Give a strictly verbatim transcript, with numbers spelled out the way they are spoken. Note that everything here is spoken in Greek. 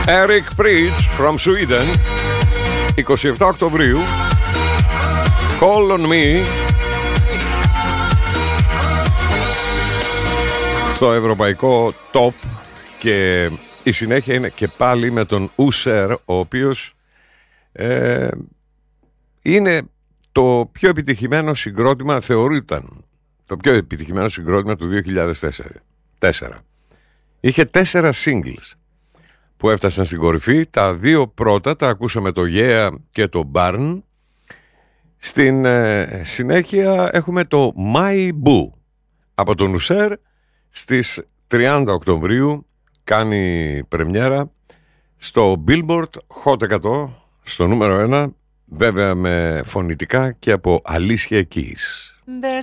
Eric Prydz from Sweden, εικοστή εβδόμη Οκτωβρίου. Call on me. Στο ευρωπαϊκό top. Και η συνέχεια είναι και πάλι με τον Ουσέρ, ο οποίος ε, είναι το πιο επιτυχημένο συγκρότημα, θεωρούταν το πιο επιτυχημένο συγκρότημα του δύο χιλιάδες τέσσερα. Είχε τέσσερα singles που έφτασαν στην κορυφή. Τα δύο πρώτα τα ακούσαμε, το Yeah και το Burn. Στην ε, συνέχεια έχουμε το My Boo από τον Ουσέρ. Στις τριάντα Οκτωβρίου κάνει πρεμιέρα στο Billboard Hot εκατό, στο νούμερο ένα, βέβαια με φωνητικά και από Alicia Keys.